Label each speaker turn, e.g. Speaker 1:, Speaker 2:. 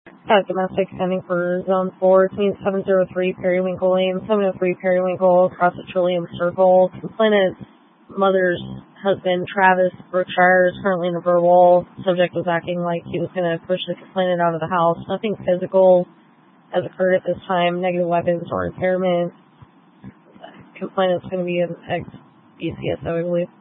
Speaker 1: Domestic pending for Zone 4. It means 703 Periwinkle Lane, 703 Periwinkle, across the Trillium Circle. Complainant's mother's husband, Travis Brookshire, is currently in a verbal. Subject was acting like he was going to push the complainant out of the house. Nothing physical has occurred at this time. Negative weapons or impairment. Complainant's going to be an ex-BCSO, I believe.